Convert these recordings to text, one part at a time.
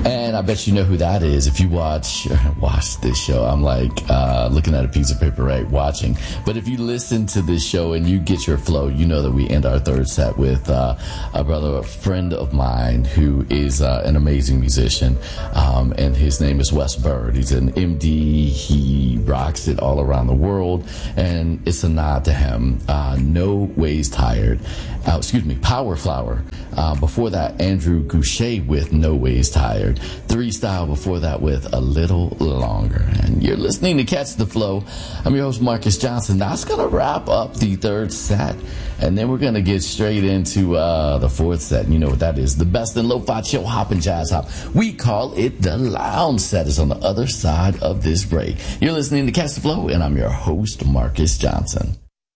And I bet you know who that is. If you watch this show, I'm like looking at a piece of paper, right, watching. But if you listen to this show and you get your flow, you know that we end our third set with a friend of mine who is an amazing musician. And his name is Wes Bird. He's an MD. He rocks it all around the world. And it's a nod to him. No Ways Tired. Power Flower. Before that, Andrew Goucher with No Ways Tired. 3 Style before that with A Little Longer. And you're listening to Catch the Flow. I'm your host, Marcus Johnson. That's going to wrap up the third set. And then we're going to get straight into the fourth set. And you know what that is. The best in lo-fi, chill hop, and jazz hop. We call it the lounge set. Is on the other side of this break. You're listening to Catch the Flow, and I'm your host, Marcus Johnson.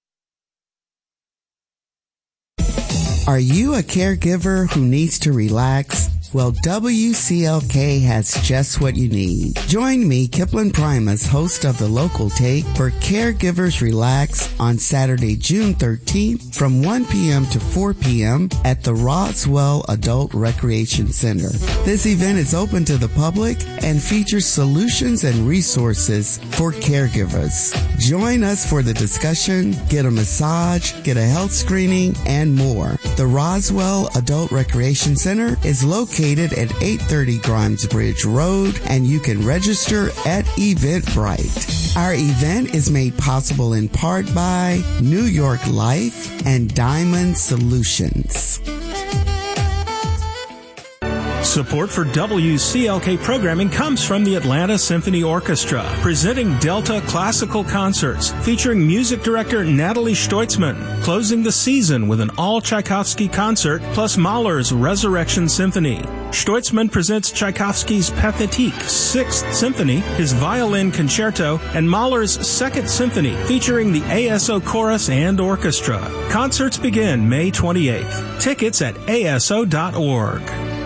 Are you a caregiver who needs to relax? Well, WCLK has just what you need. Join me, Kipling Primus, host of The Local Take, for Caregivers Relax on Saturday, June 13th from 1 p.m. to 4 p.m. at the Roswell Adult Recreation Center. This event is open to the public and features solutions and resources for caregivers. Join us for the discussion, get a massage, get a health screening, and more. The Roswell Adult Recreation Center is located at 830 Grimes Bridge Road, and you can register at Eventbrite. Our event is made possible in part by New York Life and Diamond Solutions. Support for WCLK programming comes from the Atlanta Symphony Orchestra, presenting Delta Classical Concerts, featuring music director Natalie Stoitzman, closing the season with an all-Tchaikovsky concert, plus Mahler's Resurrection Symphony. Stoitzman presents Tchaikovsky's Pathétique, 6th Symphony, his Violin Concerto, and Mahler's 2nd Symphony, featuring the ASO Chorus and Orchestra. Concerts begin May 28th. Tickets at aso.org.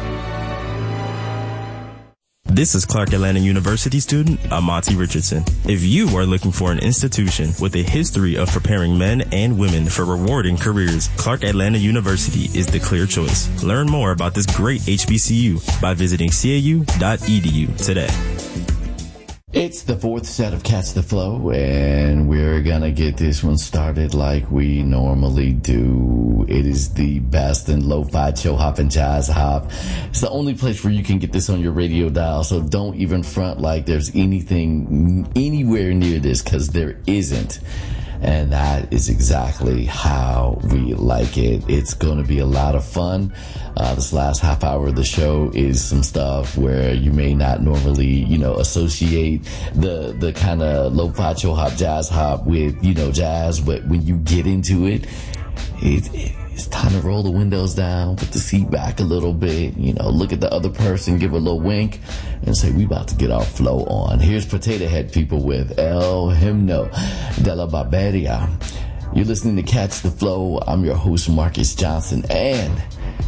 This is Clark Atlanta University student Amati Richardson. If you are looking for an institution with a history of preparing men and women for rewarding careers, Clark Atlanta University is the clear choice. Learn more about this great HBCU by visiting cau.edu today. It's the fourth set of Catch the Flow, and we're gonna get this one started like we normally do. It is the best in lo-fi, chill hop, and jazz hop. It's the only place where you can get this on your radio dial, so don't even front like there's anything anywhere near this, because there isn't. And that is exactly how we like it. It's going to be a lot of fun. This last half hour of the show is some stuff where you may not normally, associate the kind of lo-fi, chill hop, jazz hop with, jazz. But when you get into it, it's time to roll the windows down, put the seat back a little bit, look at the other person, give a little wink, and say, we about to get our flow on. Here's Potato Head people with El Himno de la Barbaria. You're listening to Catch the Flow. I'm your host, Marcus Johnson, and